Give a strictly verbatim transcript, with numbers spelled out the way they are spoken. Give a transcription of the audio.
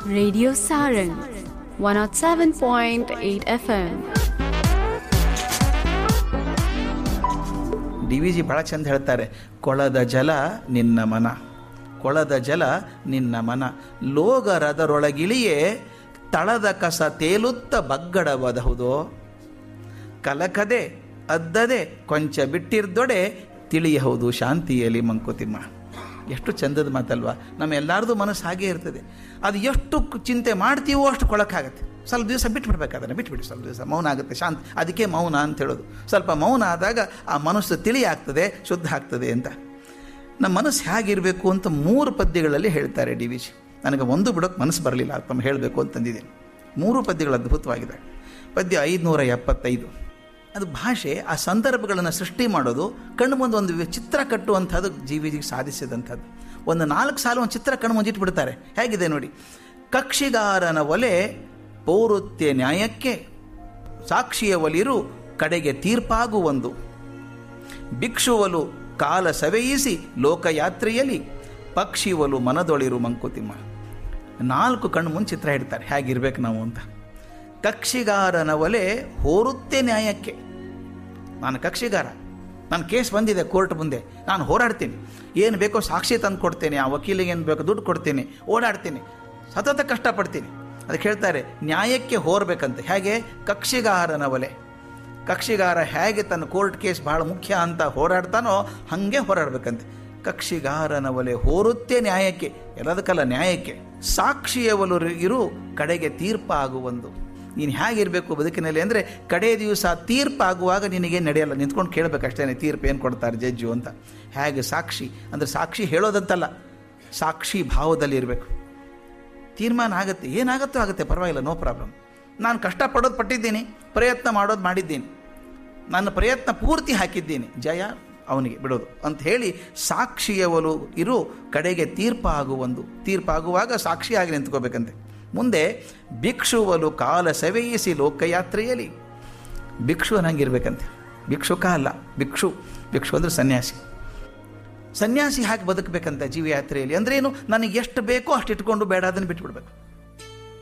Radio Sarang one oh seven point eight F M. D V G ಭಾಳ ಚಂದ ಹೇಳ್ತಾರೆ, ಕೊಳದ ಜಲ ನಿನ್ನ ಮನ, ಕೊಳದ ಜಲ ನಿನ್ನ ಮನ, ಲೋಗರದರೊಳಗಿಳಿಯೇ ತಳದ ಕಸ ತೇಲುತ್ತ ಬಗ್ಗಡಬದಹುದೋ, ಕಲಕದೆ ಅದ್ದದೆ ಕೊಂಚ ಬಿಟ್ಟಿರ್ದೊಡೆ ತಿಳಿಯಬಹುದು ಶಾಂತಿಯಲ್ಲಿ ಮಂಕುತಿಮ್ಮ. ಎಷ್ಟು ಚಂದದ ಮಾತಲ್ವಾ. ನಮ್ಮ ಎಲ್ಲರದು ಮನಸ್ಸು ಹಾಗೇ ಇರ್ತದೆ. ಅದು ಎಷ್ಟು ಚಿಂತೆ ಮಾಡ್ತೀವೋ ಅಷ್ಟು ಕೊಳಕಾಗತ್ತೆ. ಸ್ವಲ್ಪ ದಿವಸ ಬಿಟ್ಬಿಡ್ಬೇಕಾದ್ರೆ ಬಿಟ್ಬಿಡಿ, ಸ್ವಲ್ಪ ದಿವಸ ಮೌನ ಆಗುತ್ತೆ, ಶಾಂತಿ. ಅದಕ್ಕೆ ಮೌನ ಅಂತ ಹೇಳೋದು. ಸ್ವಲ್ಪ ಮೌನ ಆದಾಗ ಆ ಮನಸ್ಸು ತಿಳಿ ಆಗ್ತದೆ, ಶುದ್ಧ ಆಗ್ತದೆ ಅಂತ. ನಮ್ಮ ಮನಸ್ಸು ಹೇಗಿರಬೇಕು ಅಂತ ಮೂರು ಪದ್ಯಗಳಲ್ಲಿ ಹೇಳ್ತಾರೆ ಡಿ ವಿ ಜಿ. ನನಗೆ ಒಂದು ಬಿಡೋಕ್ಕೆ ಮನಸ್ಸು ಬರಲಿಲ್ಲ, ತಮ್ಮ ಹೇಳಬೇಕು ಅಂತಂದಿದ್ದೀನಿ. ಮೂರು ಪದ್ಯಗಳು ಅದ್ಭುತವಾಗಿದೆ. ಪದ್ಯ ಐದುನೂರ ಎಪ್ಪತ್ತೈದು, ಅದು ಭಾಷೆ ಆ ಸಂದರ್ಭಗಳನ್ನು ಸೃಷ್ಟಿ ಮಾಡೋದು, ಕಣ್ಣು ಮುಂದೆ ಒಂದು ಚಿತ್ರ ಕಟ್ಟುವಂಥದ್ದು ಜಿ ವಿ ಜಿಗೆ ಸಾಧಿಸಿದಂಥದ್ದು. ಒಂದು ನಾಲ್ಕು ಸಾಲ ಒಂದು ಚಿತ್ರ ಕಣ್ಣು ಮುಂಜಿಟ್ಬಿಡ್ತಾರೆ. ಹೇಗಿದೆ ನೋಡಿ: ಕಕ್ಷಿಗಾರನ ಒಲೆ ಪೌರುತ್ಯ ನ್ಯಾಯಕ್ಕೆ, ಸಾಕ್ಷಿಯ ಒಲಿರು ಕಡೆಗೆ ತೀರ್ಪಾಗುವೊಂದು, ಭಿಕ್ಷುವಲು ಕಾಲ ಸವೆಯಿಸಿ ಲೋಕಯಾತ್ರೆಯಲ್ಲಿ, ಪಕ್ಷಿವಲು ಮನದೊಳಿರು ಮಂಕುತಿಮ್ಮ. ನಾಲ್ಕು ಕಣ್ಣು ಮುಂದೆ ಚಿತ್ರ ಇಡ್ತಾರೆ, ಹೇಗಿರ್ಬೇಕು ನಾವು ಅಂತ. ಕಕ್ಷಿಗಾರನ ಒಲೆ ಹೋರುತ್ತೆ ನ್ಯಾಯಕ್ಕೆ. ನಾನು ಕಕ್ಷಿಗಾರ, ನನ್ನ ಕೇಸ್ ಬಂದಿದೆ ಕೋರ್ಟ್ ಮುಂದೆ, ನಾನು ಹೋರಾಡ್ತೀನಿ, ಏನು ಬೇಕೋ ಸಾಕ್ಷಿ ತಂದು ಕೊಡ್ತೇನೆ, ಆ ವಕೀಲಿಗೆ ಏನು ಬೇಕೋ ದುಡ್ಡು ಕೊಡ್ತೀನಿ, ಓಡಾಡ್ತೀನಿ, ಸತತ ಕಷ್ಟಪಡ್ತೀನಿ. ಅದಕ್ಕೆ ಹೇಳ್ತಾರೆ ನ್ಯಾಯಕ್ಕೆ ಹೋರ್ಬೇಕಂತೆ. ಹೇಗೆ? ಕಕ್ಷಿಗಾರನ ಒಲೆ. ಕಕ್ಷಿಗಾರ ಹೇಗೆ ತನ್ನ ಕೋರ್ಟ್ ಕೇಸ್ ಬಹಳ ಮುಖ್ಯ ಅಂತ ಹೋರಾಡ್ತಾನೋ ಹಾಗೆ ಹೋರಾಡಬೇಕಂತೆ. ಕಕ್ಷಿಗಾರನ ಒಲೆ ಹೋರುತ್ತೆ ನ್ಯಾಯಕ್ಕೆ, ಎಲ್ಲದಕ್ಕಲ್ಲ ನ್ಯಾಯಕ್ಕೆ. ಸಾಕ್ಷಿಯ ಒಲು ಇರು ಕಡೆಗೆ ತೀರ್ಪಾಗುವೊಂದು. ನೀನು ಹೇಗಿರಬೇಕು ಬದುಕಿನಲ್ಲಿ ಅಂದರೆ, ಕಡೆ ದಿವಸ ತೀರ್ಪಾಗುವಾಗ ನಿನಗೇನು ನಡೆಯಲ್ಲ, ನಿಂತ್ಕೊಂಡು ಕೇಳಬೇಕಷ್ಟೇ ತೀರ್ಪು ಏನು ಕೊಡ್ತಾರೆ ಜಡ್ಜು ಅಂತ. ಹೇಗೆ ಸಾಕ್ಷಿ ಅಂದರೆ ಸಾಕ್ಷಿ ಹೇಳೋದಂತಲ್ಲ, ಸಾಕ್ಷಿ ಭಾವದಲ್ಲಿ ಇರಬೇಕು. ತೀರ್ಮಾನ ಆಗುತ್ತೆ, ಏನಾಗುತ್ತೋ ಆಗುತ್ತೆ, ಪರವಾಗಿಲ್ಲ, ನೋ ಪ್ರಾಬ್ಲಮ್. ನಾನು ಕಷ್ಟಪಡೋದು ಪಟ್ಟಿದ್ದೀನಿ, ಪ್ರಯತ್ನ ಮಾಡೋದು ಮಾಡಿದ್ದೀನಿ, ನನ್ನ ಪ್ರಯತ್ನ ಪೂರ್ತಿ ಹಾಕಿದ್ದೀನಿ, ಜಯ ಅವನಿಗೆ ಬಿಡೋದು ಅಂತ ಹೇಳಿ ಸಾಕ್ಷಿಯವಲು ಇರು ಕಡೆಗೆ ತೀರ್ಪಾಗುವೊಂದು. ತೀರ್ಪಾಗುವಾಗ ಸಾಕ್ಷಿಯಾಗಿ ನಿಂತ್ಕೋಬೇಕಂತೆ. ಮುಂದೆ ಭಿಕ್ಷುವಲು ಕಾಲ ಸವೆಯಿಸಿ ಲೋಕಯಾತ್ರೆಯಲ್ಲಿ. ಭಿಕ್ಷು ಅನ್ನಂಗಿರ್ಬೇಕಂತೆ. ಭಿಕ್ಷುಕ ಅಲ್ಲ, ಭಿಕ್ಷು. ಭಿಕ್ಷು ಅಂದರೆ ಸನ್ಯಾಸಿ. ಸನ್ಯಾಸಿ ಹಾಕಿ ಬದುಕಬೇಕಂತ ಜೀವಯಾತ್ರೆಯಲ್ಲಿ. ಅಂದ್ರೇನು? ನನಗೆ ಎಷ್ಟು ಬೇಕೋ ಅಷ್ಟು ಇಟ್ಕೊಂಡು ಬೇಡ ಅದನ್ನು ಬಿಟ್ಬಿಡ್ಬೇಕು.